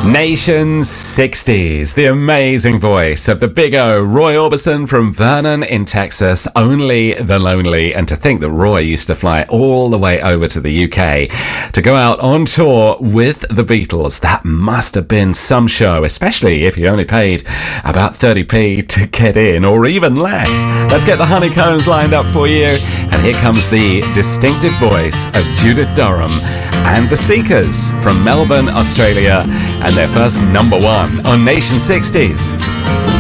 Nation 60s, the amazing voice of the Big O, Roy Orbison from Vernon in Texas, Only the Lonely. And to think that Roy used to fly all the way over to the UK to go out on tour with the Beatles. That must have been some show, especially if you only paid about 30p to get in, or even less. Let's get the Honeycombs lined up for you. And here comes the distinctive voice of Judith Durham and the Seekers from Melbourne, Australia, and their first number one on Nation 60s.